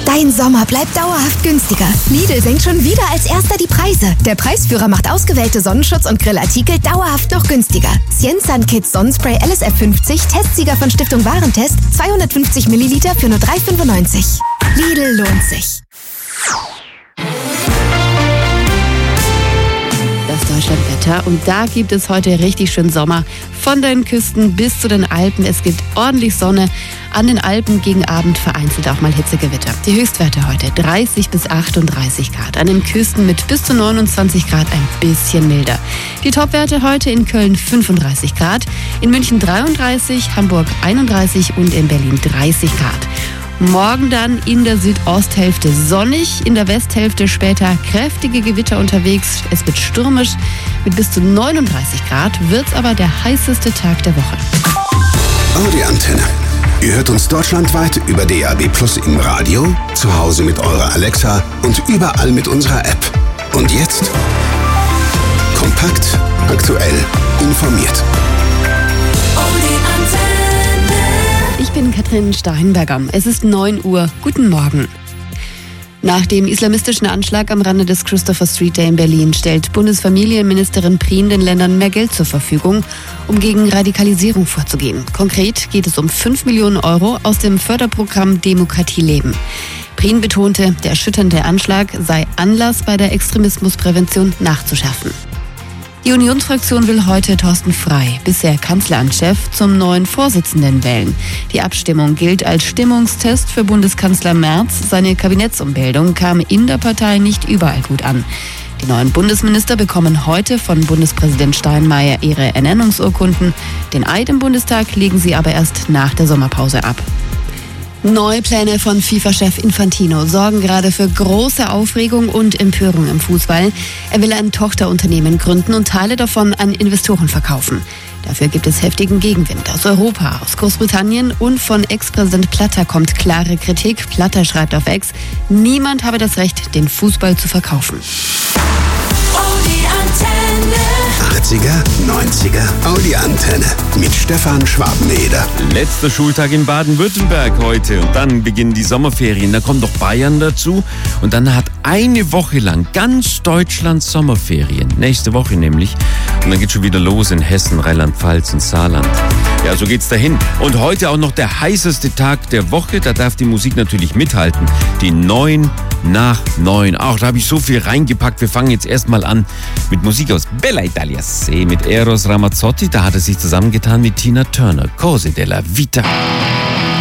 Dein Sommer bleibt dauerhaft günstiger. Lidl senkt schon wieder als erster die Preise. Der Preisführer macht ausgewählte Sonnenschutz- und Grillartikel dauerhaft noch günstiger. Cienzan Kids Sonnenspray LSF 50, Testsieger von Stiftung Warentest, 250 Milliliter für nur 3,95. Lidl lohnt sich. Das Deutschlandwetter und da gibt es heute richtig schön Sommer. Von den Küsten bis zu den Alpen. Es gibt ordentlich Sonne. An den Alpen gegen Abend vereinzelt auch mal Hitzegewitter. Die Höchstwerte heute 30 bis 38 Grad. An den Küsten mit bis zu 29 Grad ein bisschen milder. Die Topwerte heute in Köln 35 Grad, in München 33, Hamburg 31 und in Berlin 30 Grad. Morgen dann in der Südosthälfte sonnig, in der Westhälfte später kräftige Gewitter unterwegs. Es wird stürmisch. Mit bis zu 39 Grad wird's aber der heißeste Tag der Woche. Audi Antenne. Ihr hört uns deutschlandweit über DAB+ im Radio, zu Hause mit eurer Alexa und überall mit unserer App. Und jetzt kompakt, aktuell, informiert. Ich bin Katrin Steinberger. Es ist 9 Uhr. Guten Morgen. Nach dem islamistischen Anschlag am Rande des Christopher Street Day in Berlin stellt Bundesfamilienministerin Prien den Ländern mehr Geld zur Verfügung, um gegen Radikalisierung vorzugehen. Konkret geht es um 5 Millionen Euro aus dem Förderprogramm Demokratie leben. Prien betonte, der erschütternde Anschlag sei Anlass, bei der Extremismusprävention nachzuschärfen. Die Unionsfraktion will heute Thorsten Frey, bisher Kanzleramtschef, zum neuen Vorsitzenden wählen. Die Abstimmung gilt als Stimmungstest für Bundeskanzler Merz. Seine Kabinettsumbildung kam in der Partei nicht überall gut an. Die neuen Bundesminister bekommen heute von Bundespräsident Steinmeier ihre Ernennungsurkunden. Den Eid im Bundestag legen sie aber erst nach der Sommerpause ab. Neue Pläne von FIFA-Chef Infantino sorgen gerade für große Aufregung und Empörung im Fußball. Er will ein Tochterunternehmen gründen und Teile davon an Investoren verkaufen. Dafür gibt es heftigen Gegenwind aus Europa, aus Großbritannien und von Ex-Präsident Platter kommt klare Kritik. Platter schreibt auf X, niemand habe das Recht, den Fußball zu verkaufen. 80er, 90er, Audi Antenne mit Stefan Schwabeneder. Letzter Schultag in Baden-Württemberg heute und dann beginnen die Sommerferien. Da kommt doch Bayern dazu und dann hat eine Woche lang ganz Deutschland Sommerferien. Nächste Woche nämlich. Und dann geht's schon wieder los in Hessen, Rheinland-Pfalz und Saarland. Ja, so geht's dahin. Und heute auch noch der heißeste Tag der Woche. Da darf die Musik natürlich mithalten. Die 9 nach 9. Ach, da habe ich so viel reingepackt. Wir fangen jetzt erstmal an mit Musik aus Bella Italia Se mit Eros Ramazzotti. Da hat er sich zusammengetan mit Tina Turner. Cose della Vita.